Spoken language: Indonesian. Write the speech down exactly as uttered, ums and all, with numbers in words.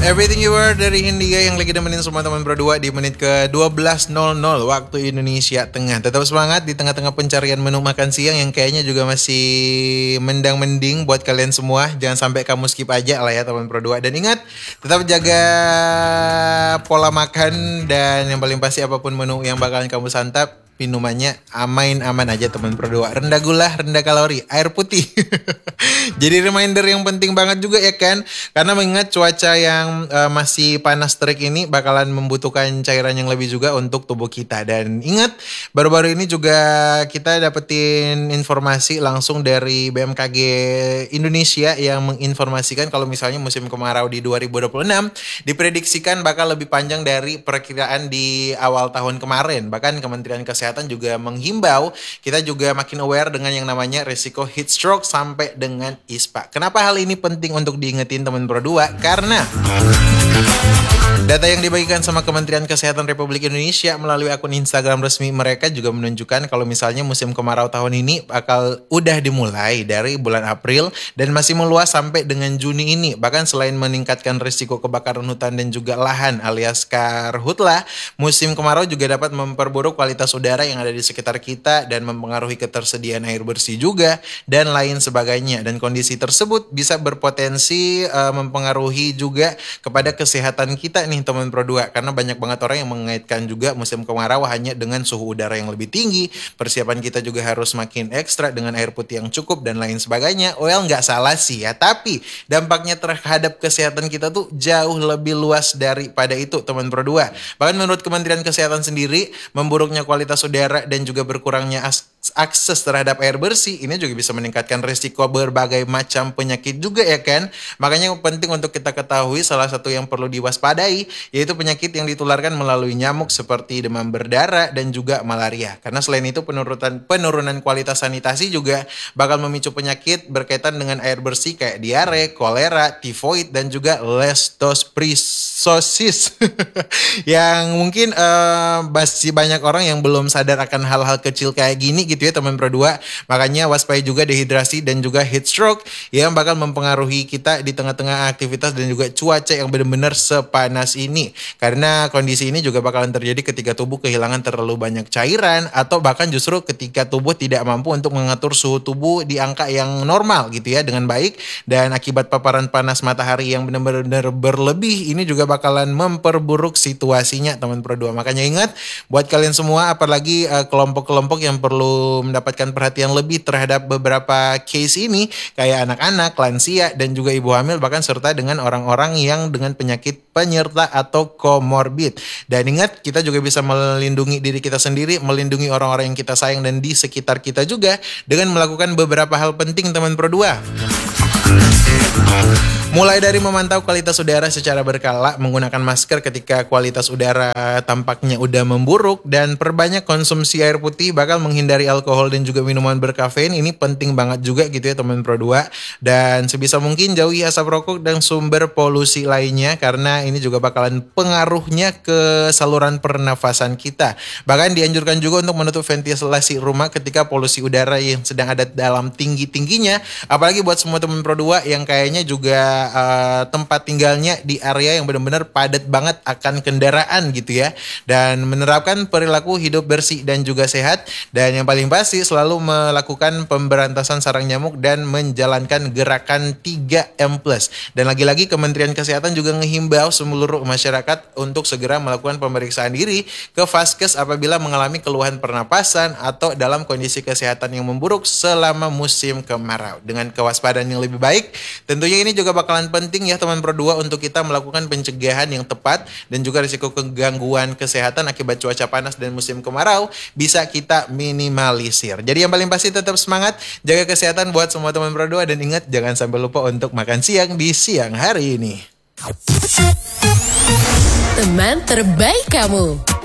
Everything You Were dari Hindia yang lagi nemenin semua teman berdua di menit ke dua belas nol nol waktu Indonesia Tengah. Tetap semangat di tengah-tengah pencarian menu makan siang yang kayaknya juga masih mendang-mending buat kalian semua. Jangan sampai kamu skip aja lah ya teman berdua. Dan ingat, tetap jaga pola makan dan yang paling pasti apapun menu yang bakalan kamu santap, minumannya aman-aman aja teman berdua. Rendah gula, rendah kalori, air putih. Jadi reminder yang penting banget juga ya kan. Karena mengingat cuaca yang uh, masih panas terik ini bakalan membutuhkan cairan yang lebih juga untuk tubuh kita. Dan ingat, baru-baru ini juga kita dapetin informasi langsung dari B M K G Indonesia yang menginformasikan kalau misalnya musim kemarau di dua ribu dua puluh enam diprediksikan bakal lebih panjang dari perkiraan di awal tahun kemarin. Bahkan Kementerian Kesehatan juga menghimbau kita juga makin aware dengan yang namanya risiko heat stroke sampai dengan ispa. Kenapa hal ini penting untuk diingetin teman berdua? Karena data yang dibagikan sama Kementerian Kesehatan Republik Indonesia melalui akun Instagram resmi mereka juga menunjukkan kalau misalnya musim kemarau tahun ini bakal udah dimulai dari bulan April dan masih meluas sampai dengan Juni ini. Bahkan selain meningkatkan risiko kebakaran hutan dan juga lahan alias karhutlah, musim kemarau juga dapat memperburuk kualitas udara yang ada di sekitar kita dan mempengaruhi ketersediaan air bersih juga dan lain sebagainya. Dan kondisi tersebut bisa berpotensi uh, mempengaruhi juga kepada kesehatan kita nih teman berdua, karena banyak banget orang yang mengaitkan juga musim kemarau hanya dengan suhu udara yang lebih tinggi. Persiapan kita juga harus makin ekstra dengan air putih yang cukup dan lain sebagainya. Well, nggak salah sih ya, tapi dampaknya terhadap kesehatan kita tuh jauh lebih luas daripada itu teman berdua. Bahkan menurut Kementerian Kesehatan sendiri, memburuknya kualitas udara dan juga berkurangnya as- akses terhadap air bersih ini juga bisa meningkatkan risiko berbagai macam penyakit juga ya kan. Makanya penting untuk kita ketahui salah satu yang perlu diwaspadai yaitu penyakit yang ditularkan melalui nyamuk seperti demam berdarah dan juga malaria. Karena selain itu penurunan penurunan kualitas sanitasi juga bakal memicu penyakit berkaitan dengan air bersih kayak diare, kolera, tifoid dan juga leptospirosis. Yang mungkin uh, masih banyak orang yang belum sadar akan hal-hal kecil kayak gini gitu ya teman berdua. Makanya waspada juga dehidrasi dan juga heat stroke yang bakal mempengaruhi kita di tengah-tengah aktivitas dan juga cuaca yang benar-benar sepanas ini. Karena kondisi ini juga bakalan terjadi ketika tubuh kehilangan terlalu banyak cairan atau bahkan justru ketika tubuh tidak mampu untuk mengatur suhu tubuh di angka yang normal gitu ya dengan baik. Dan akibat paparan panas matahari yang benar-benar berlebih ini juga bakalan memperburuk situasinya teman berdua. Makanya ingat buat kalian semua, apalagi uh, kelompok-kelompok yang perlu mendapatkan perhatian lebih terhadap beberapa case ini kayak anak-anak, lansia dan juga ibu hamil, bahkan serta dengan orang-orang yang dengan penyakit penyerta atau komorbid. Dan ingat, kita juga bisa melindungi diri kita sendiri, melindungi orang-orang yang kita sayang dan di sekitar kita juga dengan melakukan beberapa hal penting teman berdua. Mulai dari memantau kualitas udara secara berkala, menggunakan masker ketika kualitas udara tampaknya udah memburuk, dan perbanyak konsumsi air putih, bakal menghindari alkohol dan juga minuman berkafein. Ini penting banget juga gitu ya teman berdua. Dan sebisa mungkin jauhi asap rokok dan sumber polusi lainnya, karena ini juga bakalan pengaruhnya ke saluran pernafasan kita. Bahkan dianjurkan juga untuk menutup ventilasi rumah ketika polusi udara yang sedang ada dalam tinggi-tingginya. Apalagi buat semua teman berdua yang kayaknya juga uh, tempat tinggalnya di area yang benar-benar padat banget akan kendaraan gitu ya. Dan menerapkan perilaku hidup bersih dan juga sehat. Dan yang paling pasti selalu melakukan pemberantasan sarang nyamuk dan menjalankan gerakan tiga M plus. Dan lagi-lagi Kementerian Kesehatan juga menghimbau seluruh masyarakat untuk segera melakukan pemeriksaan diri ke Vaskes apabila mengalami keluhan pernapasan atau dalam kondisi kesehatan yang memburuk selama musim kemarau. Dengan kewaspadaan yang lebih baik, tentunya ini juga bakalan penting ya teman berdua untuk kita melakukan pencegahan yang tepat dan juga risiko kegangguan kesehatan akibat cuaca panas dan musim kemarau bisa kita minimalisir. Jadi yang paling pasti tetap semangat, jaga kesehatan buat semua teman berdua, dan ingat jangan sampai lupa untuk makan siang di siang hari ini. Teman terbaik kamu.